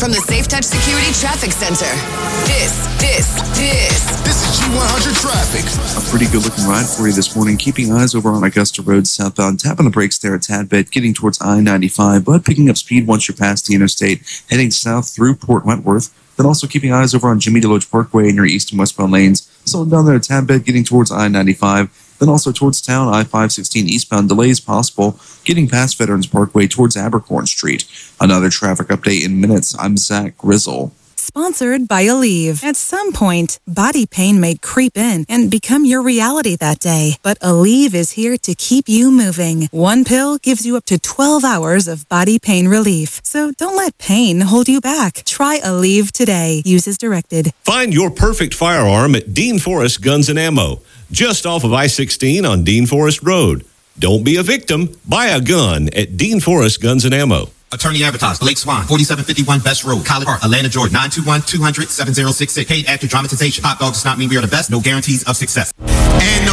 from the Safe Touch Security Traffic Center. This is G100 Traffic. A pretty good-looking ride for you this morning. Keeping eyes over on Augusta Road southbound. Tapping the brakes there a tad bit, getting towards I-95, but picking up speed once you're past the interstate, heading south through Port Wentworth. Then also keeping eyes over on Jimmy Deloach Parkway in your east and westbound lanes. Slowing down there a tad bit, getting towards I-95. Then also towards town, I-516 eastbound. Delays possible, getting past Veterans Parkway towards Abercorn Street. Another traffic update in minutes. I'm Zach Grizzle. Sponsored by Aleve. At some point, body pain may creep in and become your reality that day. But Aleve is here to keep you moving. One pill gives you up to 12 hours of body pain relief. So don't let pain hold you back. Try Aleve today. Use as directed. Find your perfect firearm at Dean Forest Guns and Ammo, just off of I-16 on Dean Forest Road. Don't be a victim. Buy a gun at Dean Forest Guns and Ammo. Attorney advertised. Blake Swan, 4751 Best Road, College Park, Atlanta, Georgia, 921-200-7066. Paid after dramatization. Hot dog does not mean we are the best. No guarantees of success. And no